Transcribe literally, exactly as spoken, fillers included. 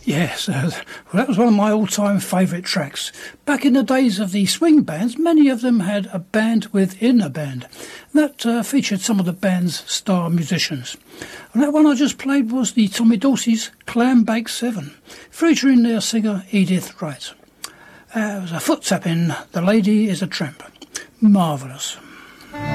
Yes, uh, well, that was one of my all-time favourite tracks. Back in the days of the swing bands, many of them had a band within a band. That uh, featured some of the band's star musicians. And that one I just played was the Tommy Dorsey's Clam Bake seven, featuring their singer Edith Wright. Uh, it was a foot tapping, The Lady is a Tramp. Marvellous.